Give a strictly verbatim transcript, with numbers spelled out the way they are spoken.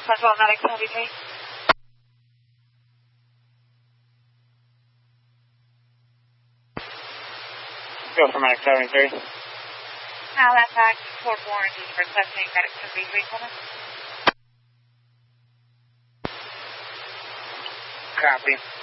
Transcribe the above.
Roswell Medics, L B three. Go for Medics, L B three. Now that back to Fort Warren is for testing Medics L B three, Copy.